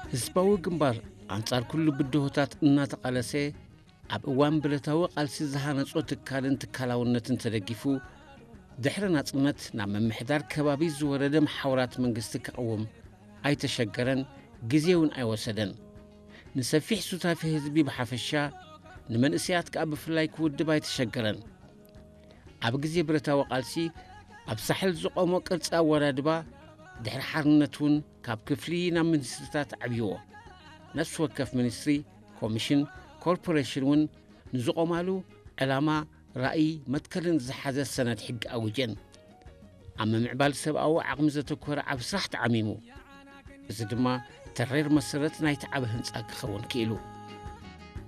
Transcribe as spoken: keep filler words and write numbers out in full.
ህዝባዊ ግንባር አንጻር ኩሉ ብድሆታት እናተቃለሰ ኣብ እዋን ብለታዊ ቃልሲ ዝሃነጾ ትካልን ትካላውነትን ተደጊፉ ድሕሪ ናጽነት ናብ መምሕዳር ከባቢ ዝወረደ መሓውራት መንግስቲ ክቅውም ኣይተሸገረን ግዜውን ኣይወሰደን ንሰፊሕ ሱታፊ ህዝቢ ብሓፈሻ ንመንእስያት ከዓ ብፍላይ ክውድብ ኣይተሸገረን ኣብ ግዜ ብረታዊ ቃልሲ ኣብ ሳሕል ዝቆሞ ቅርፂ ኣወዳድባ ድሕሪ ሓርነቱን ካብ ክፍሊ ናብ ሚኒስትሪታት ዓብይዎ ነፍሲ ወከፍ ሚኒስትሪ ኮሚሽን ኮርፖሬሽን ውን ንዝቆማሉ ዕላማ ራእይ መትከልን ዝሓዘ ሰነድ ሕጊ ኣውጀን ኣብ ምምዕባል ሰብኣዊ ዓቕሚ ዘተኮረ ኣብ ስራሕ ተዓሚሙ እዚ ድማ ተሬር መሰረት ናይቲ ዓብ ህንፃ ክኸውን ክኢሉ